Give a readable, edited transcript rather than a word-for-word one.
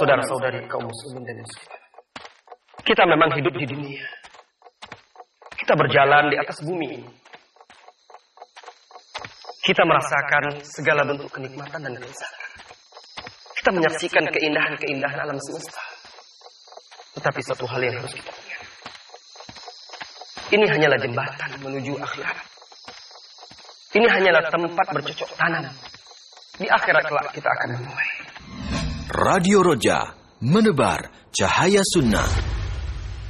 Saudara-saudari kaum muslimin dan muslimat, kita memang hidup di dunia. Kita berjalan di atas bumi. Kita merasakan segala bentuk kenikmatan dan kelezatan. Kita menyaksikan keindahan-keindahan alam semesta. Tetapi satu hal yang harus kita ingat, ini hanyalah jembatan menuju akhirat. Ini hanyalah tempat bercocok tanam. Di akhirat kelak kita akan memulai. Radio Roja, menebar cahaya sunnah.